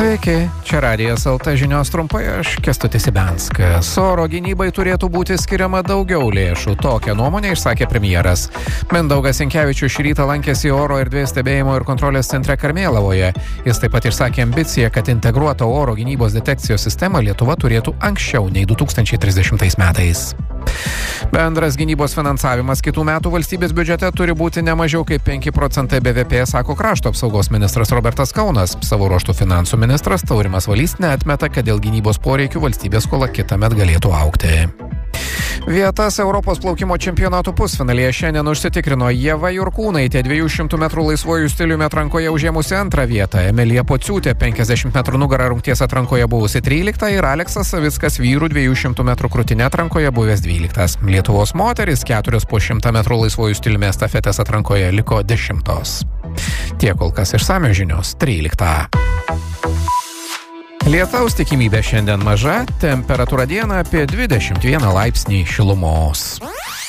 Sveiki, čia Radijas LT žinios trumpai, aš Kęstutis Ibenskas. Oro gynybai turėtų būti skiriama daugiau lėšų, tokią nuomonę išsakė premjeras. Mindaugas Sinkevičius šį rytą lankėsi oro erdvės stebėjimo ir kontrolės centre Karmėlavoje. Jis taip pat išsakė ambiciją, kad integruotą oro gynybos detekcijos sistemą Lietuva turėtų anksčiau nei 2030 metais. Bendras gynybos finansavimas kitų metų valstybės biudžete turi būti ne mažiau kaip 5% BVP, sako krašto apsaugos ministras Robertas Kaunas. Savo ruožtų finansų ministras Taurimas Valys neatmeta, kad dėl gynybos poreikių valstybės skola kitąmet galėtų augti. Vietas Europos plaukimo čempionatų pusfinalyje šiandien užsitikrino Ieva Jurkūnaitė 200 metrų laisvuoju stiliumi atrankoje užėmusi antrą vietą, Emilija Pociūtė 50 metrų nugarą rungties atrankoje buvusi 13 ir Aleksas Savickas vyrų 200 metrų krūtine atrankoje buvęs 12. Lietuvos moterys 4 po 100 metrų laisvuoju stiliumi estafetės atrankoje liko 10. Tiek kol kas išsamios žinios 13. Lietaus tikimybė šiandien maža, temperatūra dieną apie 21 laipsnį šilumos.